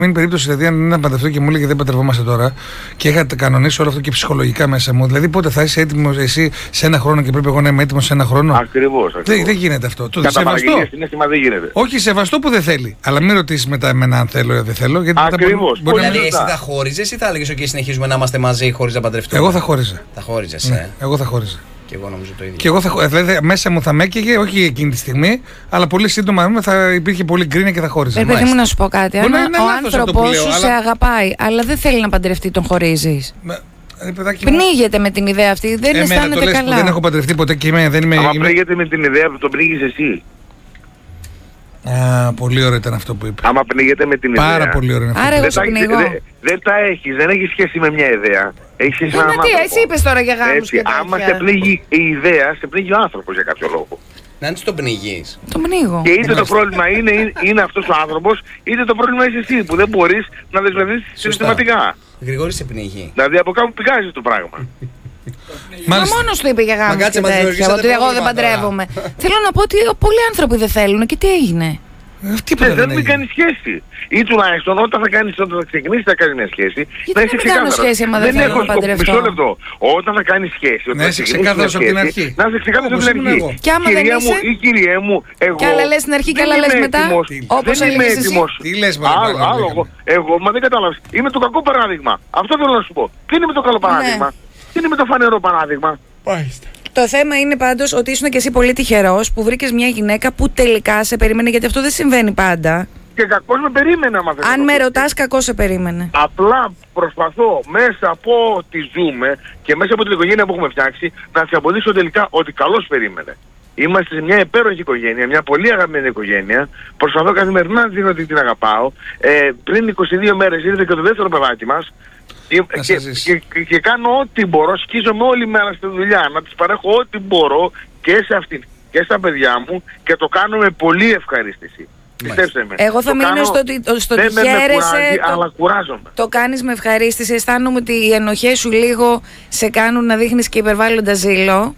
Είναι περίπτωση δηλαδή αν είναι να παντρευτώ και μου έλεγε δεν παντρευόμαστε τώρα και είχα κανονίσει όλο αυτό και ψυχολογικά μέσα μου. Δηλαδή πότε θα είσαι έτοιμος εσύ σε ένα χρόνο και πρέπει εγώ να είμαι έτοιμος σε ένα χρόνο. Ακριβώς. Δεν γίνεται αυτό. Κατά παραγγελία συνέστημα δεν γίνεται. Όχι, σεβαστό που δεν θέλει. Αλλά μην ρωτήσεις μετά εμένα αν θέλω ή δεν θέλω. Ακριβώς. Δηλαδή εσύ θα χώριζες ή θα έλεγες ότι συνεχίζουμε να είμαστε μαζί χωρίς να παντρευτούμε? Εγώ θα χώριζα. Θα χώριζες, Ναι, εγώ θα χώριζα. Και εγώ νομίζω το ίδιο. Και εγώ δηλαδή μέσα μου θα με έκαιγε, όχι εκείνη τη στιγμή, αλλά πολύ σύντομα θα υπήρχε πολύ γκρίνια και θα χώριζα. Παιδί μου να σου πω κάτι. Αν ο άνθρωπος σου σε αγαπάει, αλλά δεν θέλει να παντρευτεί, τον χωρίζεις. Πνίγεται με την ιδέα αυτή, δεν αισθάνεται καλά. Δεν έχω παντρευτεί ποτέ και δεν είμαι. Άμα πνίγεται με την ιδέα που τον πνίγεις εσύ. Πολύ ωραίο ήταν αυτό που είπε. Άμα πνίγεται με την ιδέα. Πάρα πολύ ωραίο. Άρα εγώ σε πνίγω. Δεν τα έχεις, δεν έχει σχέση με μια ιδέα. Έχει σχέση με έναν άνθρωπο. Εσύ είπες τώρα για γάμους και τέτοια. Άμα σε πνίγει η ιδέα, σε πνίγει ο άνθρωπος για κάποιο λόγο. Να είναι τον πνίγεις. Τον πνίγω. Και είτε το πρόβλημα είναι αυτός ο άνθρωπος, είτε το πρόβλημα είσαι εσύ που δεν μπορείς να δεσμευτείς συστηματικά. Γρηγόρη σε πνίγει. Δηλαδή από κάπου πηγάζεις το πράγμα. Μα μόνος του είπε για γάμους και τέτοια, ότι εγώ δεν παντρεύομαι. Θέλω να πω ότι πολλοί άνθρωποι δεν θέλουν και τι έγινε. Δεν μην κάνει σχέση. Ή τουλάχιστον όταν θα ξεκινήσεις να κάνεις μια σχέση. Γιατί δεν κάνω σχέση άμα δεν θέλω να παντρευτώ? Μισό λεπτό. Όταν θα κάνεις σχέση, να είσαι ξεκάθαρος από την αρχή. Να είσαι ξεκάθαρος από την αρχή. Και άμα δεν είσαι. Ή κυρία μου, εγώ. Και άλλα λες στην αρχή και άλλα λες μετά. Όπως έλεγες εσύ. Τι λες άλλο, εγώ, μα δεν κατάλαβες. Είμαι το κακό παράδειγμα. Αυτό θέλω να σου πω. Τι είναι με το καλό παράδειγμα? Τι είναι με το φανερό παράδειγμα? Το θέμα είναι πάντως ότι ήσουν και εσύ πολύ τυχερός που βρήκες μια γυναίκα που τελικά σε περίμενε, γιατί αυτό δεν συμβαίνει πάντα. Και κακώς με περίμενε, αν με ρωτάς, κακώς σε περίμενε. Απλά προσπαθώ μέσα από ό,τι ζούμε και μέσα από την οικογένεια που έχουμε φτιάξει να σε αποδείξω τελικά ότι καλώς περίμενε. Είμαστε σε μια υπέροχη οικογένεια, μια πολύ αγαπημένη οικογένεια. Προσπαθώ καθημερινά να δίνω ότι την αγαπάω. Πριν 22 μέρες ήρθε και το δεύτερο παιδάκι μας. Και κάνω ό,τι μπορώ, σκίζομαι όλη μέρα στη δουλειά, να της παρέχω ό,τι μπορώ και σε αυτήν και στα παιδιά μου και το κάνω με πολύ ευχαρίστηση. Πιστέψτε με. Εγώ θα μείνω στο ότι χαίρεσαι, αλλά κουράζομαι. Το κάνεις με ευχαρίστηση, αισθάνομαι ότι οι ενοχές σου λίγο σε κάνουν να δείχνεις και υπερβάλλοντα ζήλο.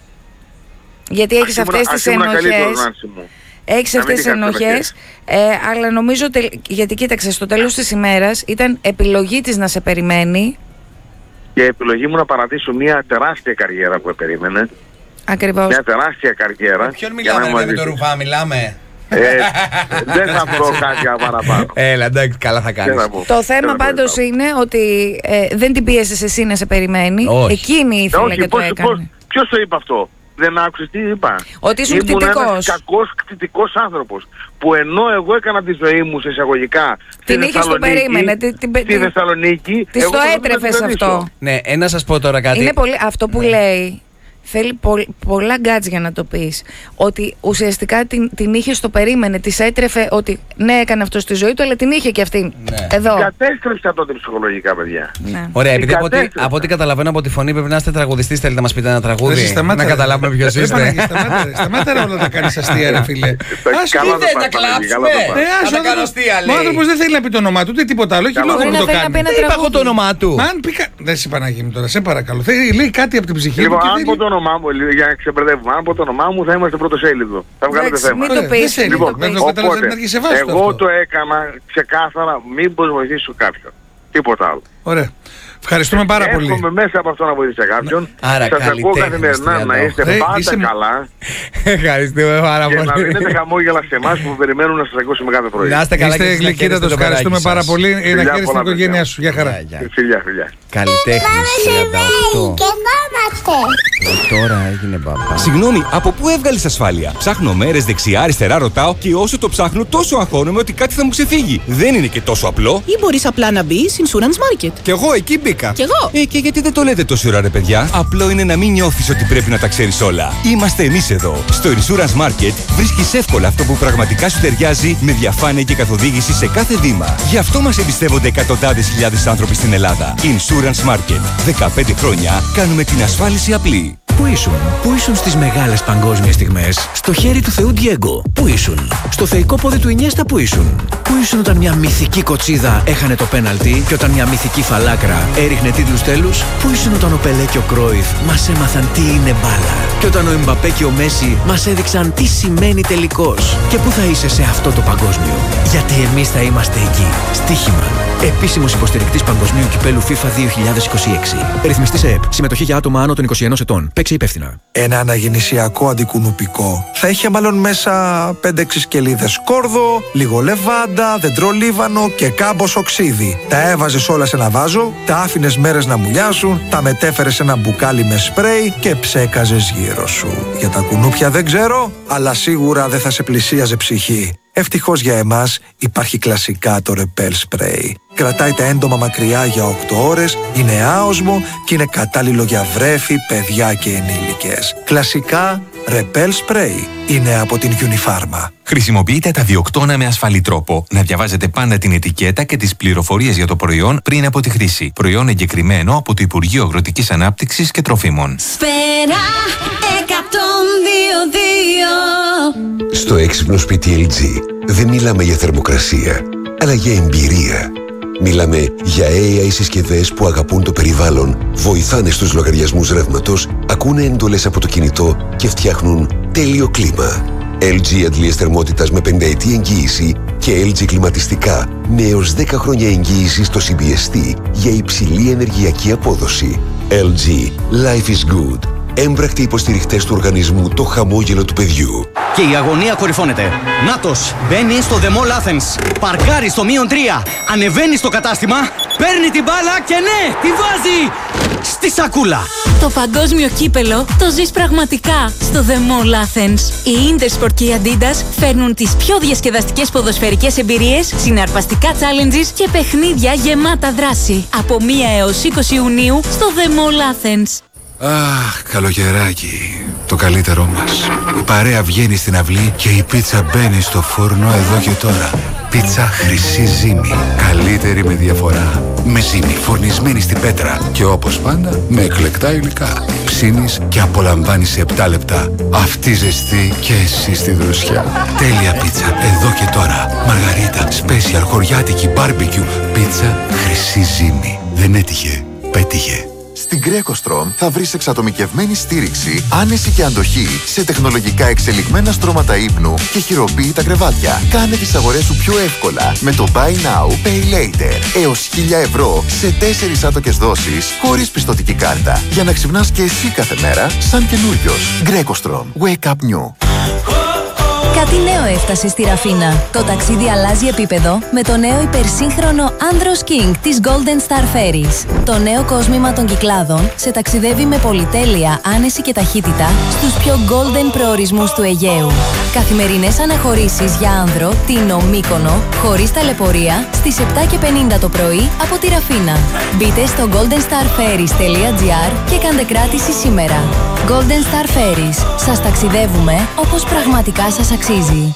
Γιατί έχεις αυτές τις ενοχές. Έχεις αυτές τις ενοχές, αλλά νομίζω, γιατί κοίταξε, στο τέλος της ημέρας ήταν επιλογή της να σε περιμένει. Και επιλογή μου να παρατήσω μια τεράστια καριέρα που περίμενε. Ακριβώς. Μια τεράστια καριέρα. Ποιον μιλάμε, με τον Ρουφά μιλάμε? Δεν θα πω κάτι παραπάνω. Έλα, εντάξει, καλά θα κάνεις. Το θέμα πάντως είναι ότι δεν την πίεσες εσύ να σε περιμένει. Εκείνη ήθελε και το έκανε. Ποιος το είπε αυτό? Δεν άκουσες τι είπα? Ότι ήσουν κτητικός. Ήμουν ένας κακός κτητικός άνθρωπος. Που ενώ εγώ έκανα τη ζωή μου σε εισαγωγικά την είχες το περίμενε. Στη Θεσσαλονίκη. Της το έτρεφες αυτό. Ναι, να σας πω τώρα κάτι. Είναι πολύ, αυτό που λέει. Θέλει πολλά γκάτς για να το πεις. Ότι ουσιαστικά την είχε στο περίμενε, της έτρεφε ότι ναι, έκανε αυτό στη ζωή του, αλλά την είχε και αυτή. Ναι. Εδώ. Κατέστρεψα τότε ψυχολογικά, παιδιά. Ναι. Ωραία, επειδή από ό,τι καταλαβαίνω από τη φωνή πρέπει να είστε τραγουδιστής, θέλετε να μας πείτε ένα τραγούδι? Να καταλάβουμε ποιος είστε. Σταμάτα όλα να κάνεις αστεία, ρε φίλε. Ας πείτε, να κλάψουμε. Να κάνω αστεία, λέει. Ο άνθρωπος δεν θέλει να πει το όνομά του, ούτε τίποτα άλλο. Έχει λόγο να το κάνει. Δεν είπα εγώ το όνομά του. Δεν σε Παναγίνη τώρα, σε παρακαλώ. Λέει κάτι από την ψυχή του. Το όνομά μου, για να ξεπερδεύουμε. Αν πω το όνομά μου θα είμαστε πρωτοσέλιδο. Θα βγάλετε θέμα. Μην το πεις. Εγώ το έκανα ξεκάθαρα, μήπως βοηθήσω κάποιον. Τίποτα άλλο. Ωραία. Ευχαριστούμε πάρα πολύ. Εύχομαι μέσα από αυτό να βοηθήσω κάποιον. Άρα, σας ακούω καθημερινά να είστε πάντα καλά. Ευχαριστούμε πάρα πολύ. Και να δίνετε χαμόγελα σε εμάς που περιμένουν να σας ακούσουμε κάθε πρωί. Να είστε καλά και γλυκύτατος, ευχαριστούμε πάρα πολύ. Να χαίρεσαι την οικογένειά σου. Γεια χαρά. Φιλιά, φιλιά. Καλλιτέχνης 38. Τώρα έγινε μπαμπά. Συγγνώμη, από πού έβγαλες ασφάλεια? Ψάχνω μέρες δεξιά-αριστερά, ρωτάω και όσο το ψάχνω τόσο αγχώνομαι ότι κάτι θα μου ξεφύγει. Δεν είναι και τόσο απλό. Ή μπορείς απλά να μπεις Insurance Market. Κι εγώ εκεί μπήκα. Κι εγώ. Και γιατί δεν το λέτε τόση ώρα, ρε παιδιά? Απλό είναι να μην νιώθεις ότι πρέπει να τα ξέρεις όλα. Είμαστε εμείς εδώ. Στο Insurance Market βρίσκεις εύκολα αυτό που πραγματικά σου ταιριάζει με διαφάνεια και καθοδήγηση σε κάθε βήμα. Γι' αυτό μας εμπιστεύονται εκατοντάδες χιλιάδες άνθρωποι στην Ελλάδα. Insurance Market. 15 χρόνια κάνουμε την ασφάλιση απλή. Πού ήσουν στις μεγάλες παγκόσμιες στιγμές? Στο χέρι του Θεού Ντιέγκο. Πού ήσουν? Στο θεϊκό πόδι του Ινιέστα. Πού ήσουν όταν μια μυθική κοτσίδα έχανε το πέναλτι και όταν μια μυθική φαλάκρα έριχνε τίτλους τέλους? Πού ήσουν όταν ο Πελέ και ο Κρόιφ μας έμαθαν τι είναι μπάλα? Και όταν ο Εμπαπέ και ο Μέση μας έδειξαν τι σημαίνει τελικός? Και πού θα είσαι σε αυτό το παγκόσμιο? Γιατί εμείς θα είμαστε εκεί. Στοίχημα. Επίσημος υποστηρικτής Παγκοσμίου Κυπέλου FIFA 2026. Ρυθμιστή σε ΕΠ. Συμμετοχή για άτομα άνω των 21 ετών. Παίξε υπεύθυνα. Ένα αναγεννησιακό αντικουνουπικό θα είχε μάλλον μέσα 5-6 σκελίδες σκόρδο, λίγο λεβάντα, δεντρολίβανο και κάμποσο ξύδι. Τα έβαζες όλα σε ένα βάζο, τα άφηνες μέρες να μουλιάσουν, τα μετέφερες σε ένα μπουκάλι με σπρέι και ψέκαζες γύρω σου. Για τα κουνούπια δεν ξέρω, αλλά σίγουρα δεν θα σε πλησίαζε ψυχή. Ευτυχώς για εμάς υπάρχει κλασικά το Repel Spray. Κρατάει τα έντομα μακριά για 8 ώρες, είναι άοσμο και είναι κατάλληλο για βρέφη, παιδιά και ενήλικες. Κλασικά Repel Spray είναι από την Unifarma. Χρησιμοποιείτε τα διοκτώνα με ασφαλή τρόπο. Να διαβάζετε πάντα την ετικέτα και τις πληροφορίες για το προϊόν πριν από τη χρήση. Προϊόν εγκεκριμένο από το Υπουργείο Αγροτικής Ανάπτυξης και Τροφίμων. Σφαίρα 102. Στο έξυπνο σπίτι LG δεν μιλάμε για θερμοκρασία, αλλά για εμπειρία. Μιλάμε για AI συσκευές που αγαπούν το περιβάλλον, βοηθάνε στους λογαριασμούς ρεύματος, ακούνε εντολές από το κινητό και φτιάχνουν τέλειο κλίμα. LG αντλίες θερμότητας με 50ετή εγγύηση και LG κλιματιστικά με έως 10 χρόνια εγγύηση στο CBST για υψηλή ενεργειακή απόδοση. LG. Life is good. Έμπρακτοι υποστηριχτές του οργανισμού Το Χαμόγελο του Παιδιού. Και η αγωνία κορυφώνεται. Νάτος μπαίνει στο The Mall Athens. Παρκάρει στο -3. Ανεβαίνει στο κατάστημα. Παίρνει την μπάλα και ναι, τη βάζει στη σακούλα. Το παγκόσμιο κύπελο το ζεις πραγματικά στο The Mall Athens. Η Intersport και η Adidas φέρνουν τις πιο διασκεδαστικές ποδοσφαιρικές εμπειρίες, συναρπαστικά challenges και παιχνίδια γεμάτα δράση. Από 1 έως 20 Ιουνίου στο The Mall Athens. Αχ, καλοκαιράκι, το καλύτερό μας. Η παρέα βγαίνει στην αυλή και η πίτσα μπαίνει στο φούρνο εδώ και τώρα. Πίτσα Χρυσή Ζύμη. Καλύτερη με διαφορά. Με ζύμη φορνισμένη στην πέτρα. Και όπως πάντα, με εκλεκτά υλικά. Ψήνεις και απολαμβάνεις σε 7 λεπτά. Αυτή ζεστή και εσύ στη δροσιά. Τέλεια πίτσα, εδώ και τώρα. Μαργαρίτα, special, χωριάτικη, barbecue. Πίτσα Χρυσή Ζύμη. Δεν έτυχε, πέτυχε. Στην GrecoStrom θα βρεις εξατομικευμένη στήριξη, άνεση και αντοχή σε τεχνολογικά εξελιγμένα στρώματα ύπνου και χειροποίητα κρεβάτια. Κάνε τις αγορές σου πιο εύκολα με το Buy Now, Pay Later. Έως 1.000 ευρώ σε 4 άτοκες δόσεις χωρίς πιστωτική κάρτα. Για να ξυπνάς και εσύ κάθε μέρα σαν καινούριος. GrecoStrom. Wake up new. Κάτι νέο έφτασε στη Ραφίνα. Το ταξίδι αλλάζει επίπεδο με το νέο υπερσύγχρονο Andros King της Golden Star Ferries. Το νέο κόσμημα των Κυκλάδων σε ταξιδεύει με πολυτέλεια, άνεση και ταχύτητα στους πιο golden προορισμούς του Αιγαίου. Καθημερινές αναχωρήσεις για άνδρο, Τίνο, Μύκονο, χωρίς ταλαιπωρία, στις 7:50 το πρωί από τη Ραφίνα. Μπείτε στο goldenstarferries.gr και κάντε κράτηση σήμερα. Golden Star Ferries. Σας ταξιδεύουμε όπως πραγματικά σας αξίζει.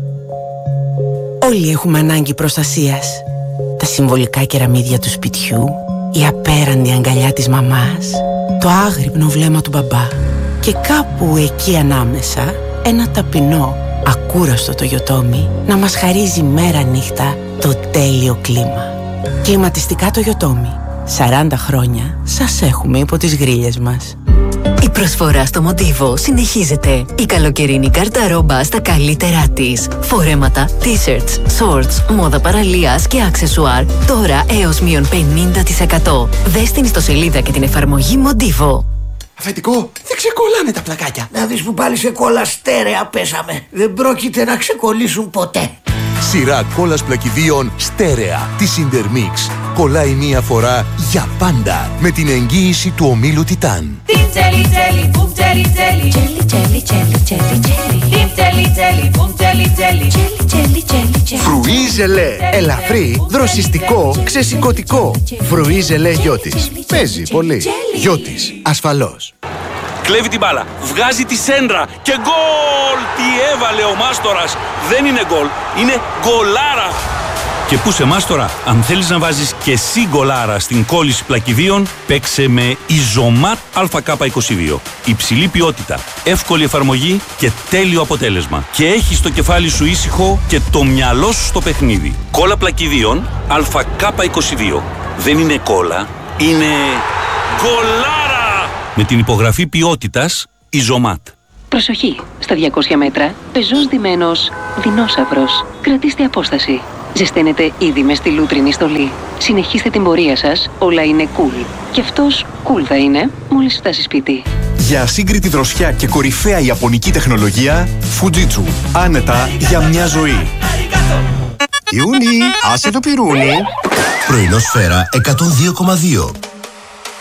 Όλοι έχουμε ανάγκη προστασίας. Τα συμβολικά κεραμίδια του σπιτιού, η απέραντη αγκαλιά της μαμάς, το άγρυπνο βλέμμα του μπαμπά και κάπου εκεί ανάμεσα ένα ταπεινό, ακούραστο το Yotomi να μας χαρίζει μέρα νύχτα το τέλειο κλίμα. Κλιματιστικά το Yotomi. 40 χρόνια σας έχουμε υπό τις γρίλες μας. Η προσφορά στο Μοντίβο συνεχίζεται. Η καλοκαιρινή καρταρόμπα στα καλύτερά της. Φορέματα, t-shirts, shorts, μόδα παραλίας και αξεσουάρ. Τώρα έως -50%. Δες την ιστοσελίδα και την εφαρμογή Μοντίβο. Αφεντικό, δεν ξεκολλάνε τα πλακάκια. Να δεις που πάλι σε κόλλα στέρεα πέσαμε. Δεν πρόκειται να ξεκολλήσουν ποτέ. Σειρά κόλλας πλακιδίων στέρεα της Intermix. Κολλάει μία φορά για πάντα με την εγγύηση του ομίλου Τιτάν. Φρουί ζελέ. Ελαφρύ, δροσιστικό, ξεσηκωτικό. Φρουί ζελέ Γιώτης. Παίζει πολύ. Γιώτης, ασφαλώς. Κλέβει την μπάλα, βγάζει τη σέντρα και γκολ! Τι έβαλε ο Μάστορας! Δεν είναι γκολ, είναι γκολάρα! Και πού σε εμάς τώρα, αν θέλεις να βάζεις και εσύ γκολάρα στην κόλληση πλακιδίων, παίξε με Isomat ΑΚ22. Υψηλή ποιότητα, εύκολη εφαρμογή και τέλειο αποτέλεσμα. Και έχεις το κεφάλι σου ήσυχο και το μυαλό σου στο παιχνίδι. Κόλλα πλακιδίων ΑΚ22. Δεν είναι κόλλα, είναι γκολάρα! Με την υπογραφή ποιότητας Isomat. Προσοχή! Στα 200 μέτρα, πεζός ντυμένος δεινόσαυρος. Κρατήστε απόσταση. Ζεσταίνετε ήδη με στη λούτρινη στολή. Συνεχίστε την πορεία σας, όλα είναι cool. Και αυτός cool θα είναι μόλις φτάσει σπίτι. Για ασύγκριτη δροσιά και κορυφαία ιαπωνική τεχνολογία, Fujitsu. Άνετα για μια ζωή. Ιούνι, άσε το πυρούνι. Πρωινό σφαίρα 102,2.